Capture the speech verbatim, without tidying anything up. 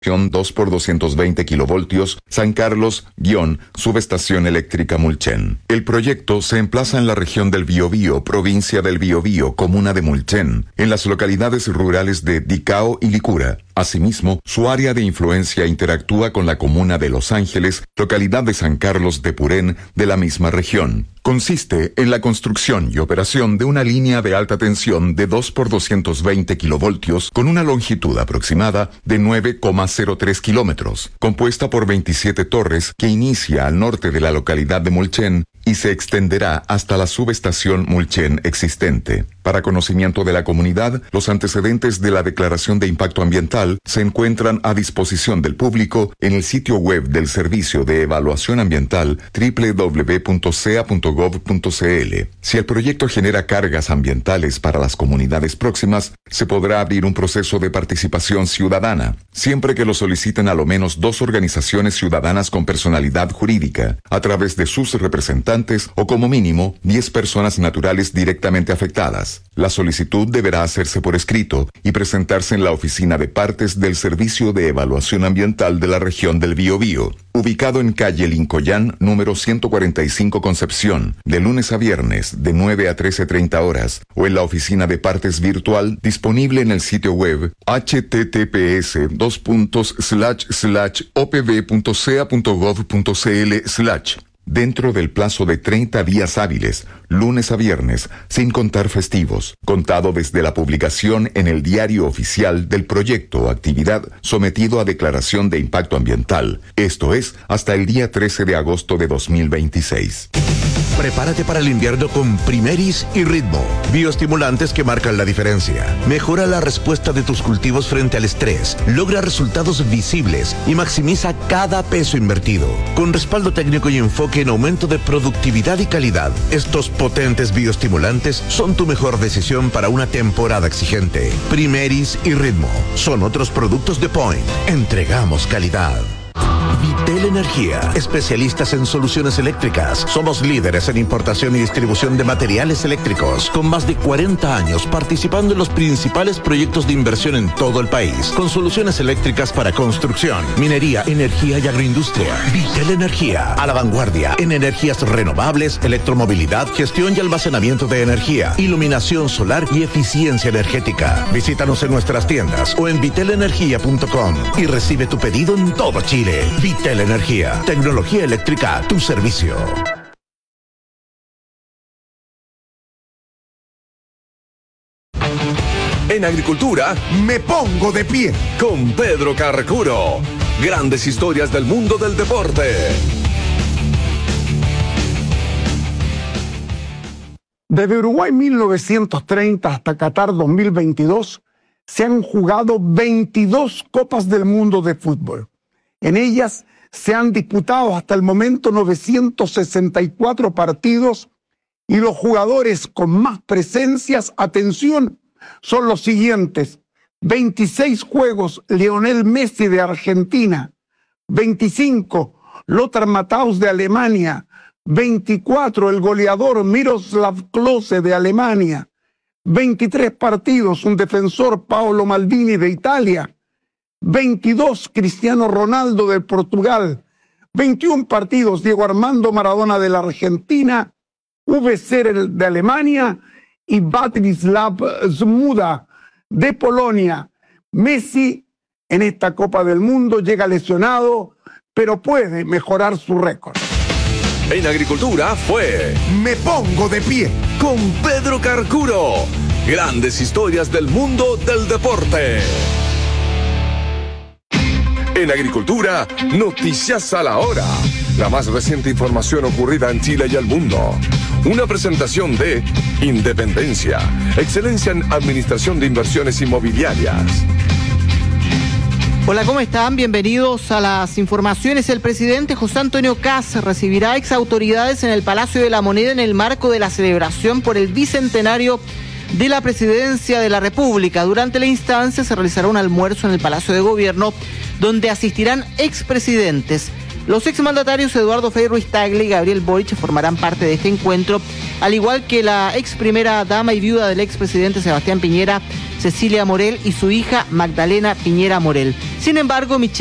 dos por doscientos veinte kilovoltios, San Carlos, guión, subestación eléctrica Mulchen. El proyecto se emplaza en la región del Biobío, provincia del Biobío, comuna de Mulchen, en las localidades rurales de Dicao y Licura. Asimismo, su área de influencia interactúa con la comuna de Los Ángeles, localidad de San Carlos de Purén, de la misma región. Consiste en la construcción y operación de una línea de alta tensión de dos por doscientos veinte kilovoltios con una longitud aproximada de nueve coma cero tres kilómetros, compuesta por veintisiete torres que inicia al norte de la localidad de Mulchen y se extenderá hasta la subestación Mulchen existente. Para conocimiento de la comunidad, los antecedentes de la declaración de impacto ambiental se encuentran a disposición del público en el sitio web del Servicio de Evaluación Ambiental doble u doble u doble u punto c e a punto gov punto c l. Si el proyecto genera cargas ambientales para las comunidades próximas, se podrá abrir un proceso de participación ciudadana, siempre que lo soliciten a lo menos dos organizaciones ciudadanas con personalidad jurídica, a través de sus representantes o como mínimo diez personas naturales directamente afectadas. La solicitud deberá hacerse por escrito y presentarse en la oficina de partes del Servicio de Evaluación Ambiental de la región del Biobío, ubicado en calle Lincoyán, número ciento cuarenta y cinco Concepción, de lunes a viernes, de nueve a trece treinta horas, o en la oficina de partes virtual disponible en el sitio web h t t p s dos puntos slash slash o p v punto c e a punto gov punto c l slash. Dentro del plazo de treinta días hábiles, lunes a viernes, sin contar festivos, contado desde la publicación en el diario oficial del proyecto o actividad sometido a declaración de impacto ambiental, esto es, hasta el día trece de agosto de dos mil veintiséis. Prepárate para el invierno con Primeris y Ritmo, bioestimulantes que marcan la diferencia. Mejora la respuesta de tus cultivos frente al estrés, logra resultados visibles y maximiza cada peso invertido. Con respaldo técnico y enfoque en aumento de productividad y calidad, estos potentes bioestimulantes son tu mejor decisión para una temporada exigente. Primeris y Ritmo son otros productos de Point. Entregamos calidad. Vitel Energía, especialistas en soluciones eléctricas. Somos líderes en importación y distribución de materiales eléctricos, con más de cuarenta años participando en los principales proyectos de inversión en todo el país, con soluciones eléctricas para construcción, minería, energía y agroindustria. Vitel Energía, a la vanguardia en energías renovables, electromovilidad, gestión y almacenamiento de energía, iluminación solar y eficiencia energética. Visítanos en nuestras tiendas o en vitel energía punto com y recibe tu pedido en todo Chile. Vitel Energía, tecnología eléctrica a tu servicio. En agricultura, me pongo de pie con Pedro Carcuro. Grandes historias del mundo del deporte. Desde Uruguay mil novecientos treinta hasta Qatar dos mil veintidós, se han jugado veintidós Copas del Mundo de fútbol. En ellas se han disputado hasta el momento novecientos sesenta y cuatro partidos y los jugadores con más presencias, atención, son los siguientes: veintiséis juegos Lionel Messi de Argentina, veinticinco Lothar Matthaus de Alemania, veinticuatro el goleador Miroslav Klose de Alemania, veintitrés partidos un defensor Paolo Maldini de Italia, veintidós Cristiano Ronaldo de Portugal, veintiún partidos Diego Armando Maradona de la Argentina, V C de Alemania y Václav Smuda de Polonia. Messi en esta Copa del Mundo llega lesionado, pero puede mejorar su récord. En agricultura fue Me Pongo de Pie con Pedro Carcuro. Grandes historias del mundo del deporte. En agricultura, noticias a la hora. La más reciente información ocurrida en Chile y el mundo. Una presentación de Independencia, excelencia en administración de inversiones inmobiliarias. Hola, ¿cómo están? Bienvenidos a las informaciones. El presidente José Antonio Kast recibirá ex autoridades en el Palacio de la Moneda en el marco de la celebración por el bicentenario de la Presidencia de la República. Durante la instancia se realizará un almuerzo en el Palacio de Gobierno donde asistirán expresidentes. Los exmandatarios Eduardo Frei Ruiz-Tagle y Gabriel Boric formarán parte de este encuentro, al igual que la ex primera dama y viuda del expresidente Sebastián Piñera, Cecilia Morel y su hija Magdalena Piñera Morel. Sin embargo, Michelle